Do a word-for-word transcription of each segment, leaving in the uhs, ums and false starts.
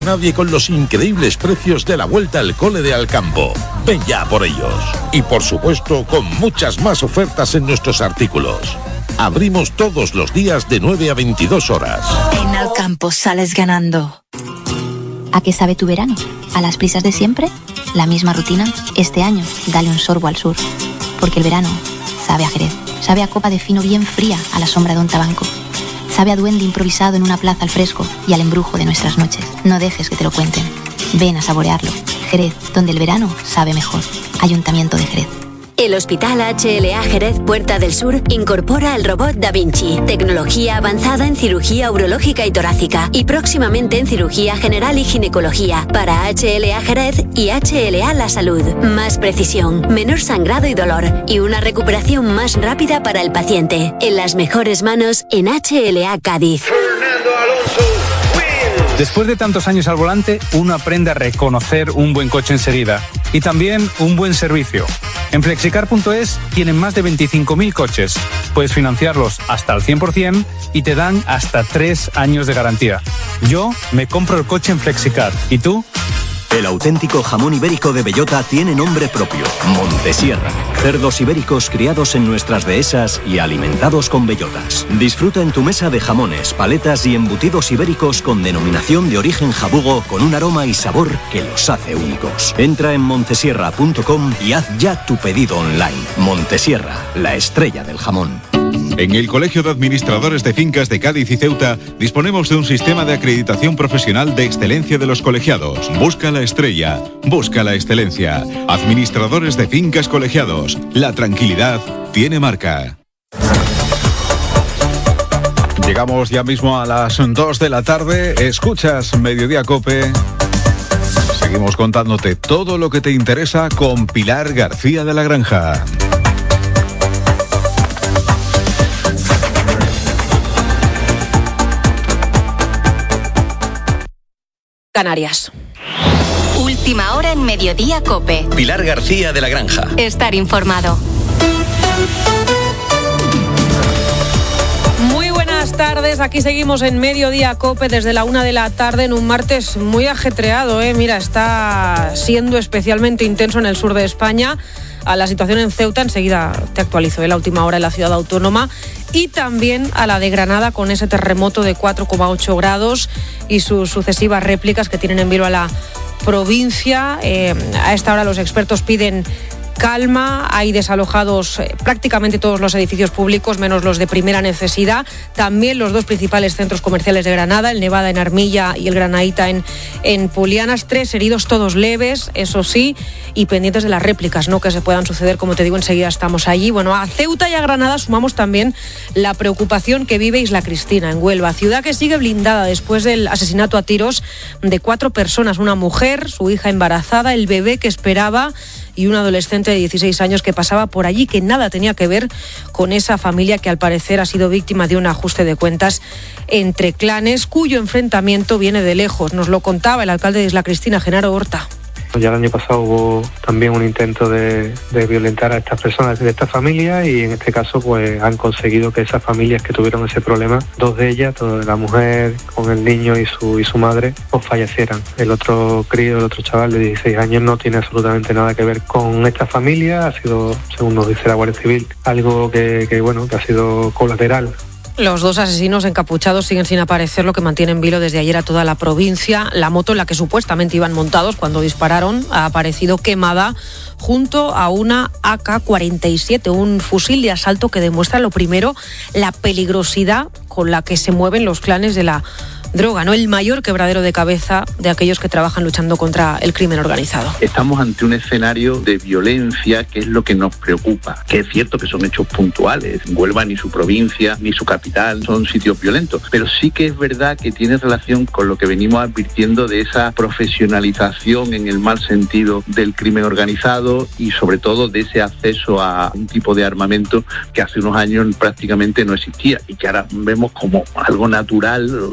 Nadie con los increíbles precios de la vuelta al cole de Alcampo. Ven ya por ellos. Y por supuesto, con muchas más ofertas en nuestros artículos. Abrimos todos los días de nueve a veintidós horas. En Alcampo sales ganando. ¿A qué sabe tu verano? ¿A las prisas de siempre? ¿La misma rutina? Este año, dale un sorbo al sur. Porque el verano sabe a Jerez. Sabe a copa de fino bien fría a la sombra de un tabanco. Sabe a duende improvisado en una plaza al fresco y al embrujo de nuestras noches. No dejes que te lo cuenten. Ven a saborearlo. Jerez, donde el verano sabe mejor. Ayuntamiento de Jerez. El Hospital H L A Jerez Puerta del Sur incorpora el robot Da Vinci, tecnología avanzada en cirugía urológica y torácica y próximamente en cirugía general y ginecología para H L A Jerez y H L A La Salud. Más precisión, menor sangrado y dolor y una recuperación más rápida para el paciente. En las mejores manos en H L A Cádiz. Después de tantos años al volante, uno aprende a reconocer un buen coche enseguida y también un buen servicio. En flexicar punto es tienen más de veinticinco mil coches. Puedes financiarlos hasta al cien por ciento y te dan hasta tres años de garantía. Yo me compro el coche en Flexicar. ¿Y tú? El auténtico jamón ibérico de bellota tiene nombre propio, Montesierra. Cerdos ibéricos criados en nuestras dehesas y alimentados con bellotas. Disfruta en tu mesa de jamones, paletas y embutidos ibéricos con denominación de origen jabugo con un aroma y sabor que los hace únicos. Entra en montesierra punto com y haz ya tu pedido online. Montesierra, la estrella del jamón. En el Colegio de Administradores de Fincas de Cádiz y Ceuta disponemos de un sistema de acreditación profesional de excelencia de los colegiados. Busca la estrella, busca la excelencia. Administradores de Fincas Colegiados. La tranquilidad tiene marca. Llegamos ya mismo a las dos de la tarde. Escuchas Mediodía COPE. Seguimos contándote todo lo que te interesa con Pilar García de la Granja. Canarias. Última hora en Mediodía COPE. Pilar García de la Granja. Estar informado. Muy buenas tardes, aquí seguimos en Mediodía COPE desde la una de la tarde en un martes muy ajetreado, ¿eh? Mira, está siendo especialmente intenso en el sur de España. A la situación en Ceuta, enseguida te actualizo, ¿eh? La última hora en la ciudad autónoma, y también a la de Granada con ese terremoto de cuatro coma ocho grados y sus sucesivas réplicas que tienen en vilo a la provincia. Eh, a esta hora los expertos piden calma, hay desalojados eh, prácticamente todos los edificios públicos, menos los de primera necesidad. También los dos principales centros comerciales de Granada, el Nevada en Armilla y el Granaíta en, en Pulianas. Tres heridos, todos leves, eso sí, y pendientes de las réplicas, ¿no?, que se puedan suceder, como te digo, enseguida estamos allí. Bueno, a Ceuta y a Granada sumamos también la preocupación que vive Isla Cristina, en Huelva, ciudad que sigue blindada después del asesinato a tiros de cuatro personas, una mujer, su hija embarazada, el bebé que esperaba y un adolescente de dieciséis años que pasaba por allí, que nada tenía que ver con esa familia que al parecer ha sido víctima de un ajuste de cuentas entre clanes, cuyo enfrentamiento viene de lejos. Nos lo contaba el alcalde de Isla Cristina, Genaro Horta. Ya el año pasado hubo también un intento de, de violentar a estas personas de esta familia, y en este caso pues han conseguido que esas familias que tuvieron ese problema, dos de ellas, la mujer con el niño y su y su madre, pues fallecieran. El otro crío, el otro chaval de dieciséis años no tiene absolutamente nada que ver con esta familia, ha sido, según nos dice la Guardia Civil, algo que, que bueno, que ha sido colateral. Los dos asesinos encapuchados siguen sin aparecer, lo que mantiene en vilo desde ayer a toda la provincia. La moto en la que supuestamente iban montados cuando dispararon ha aparecido quemada junto a una A K cuarenta y siete, un fusil de asalto que demuestra, lo primero, la peligrosidad con la que se mueven los clanes de la droga, ¿no? El mayor quebradero de cabeza de aquellos que trabajan luchando contra el crimen organizado. Estamos ante un escenario de violencia que es lo que nos preocupa, que es cierto que son hechos puntuales. Huelva ni su provincia ni su capital son sitios violentos, pero sí que es verdad que tiene relación con lo que venimos advirtiendo de esa profesionalización en el mal sentido del crimen organizado, y sobre todo de ese acceso a un tipo de armamento que hace unos años prácticamente no existía y que ahora vemos como algo natural, que se maneja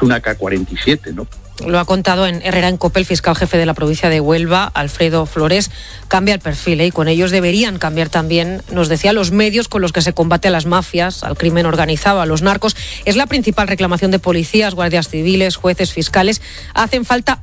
una A K cuarenta y siete, ¿no? Lo ha contado en Herrera en COPE el fiscal jefe de la provincia de Huelva, Alfredo Flores. Cambia el perfil, ¿eh? Y con ellos deberían cambiar también, nos decía, los medios con los que se combate a las mafias, al crimen organizado, a los narcos. Es la principal reclamación de policías, guardias civiles, jueces, fiscales. Hacen falta